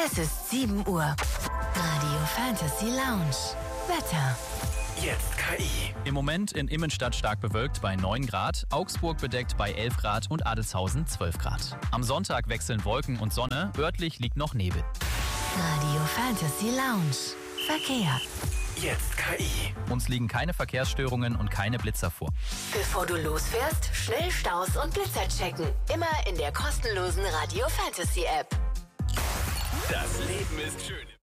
Es ist 7 Uhr. Radio Fantasy Lounge. Wetter. Jetzt KI. Im Moment in Immenstadt stark bewölkt bei 9 Grad, Augsburg bedeckt bei 11 Grad und Adelzhausen 12 Grad. Am Sonntag wechseln Wolken und Sonne, örtlich liegt noch Nebel. Radio Fantasy Lounge. Verkehr. Jetzt KI. Uns liegen keine Verkehrsstörungen und keine Blitzer vor. Bevor du losfährst, schnell Staus und Blitzer checken. Immer in der kostenlosen Radio Fantasy App. Das Leben ist schön.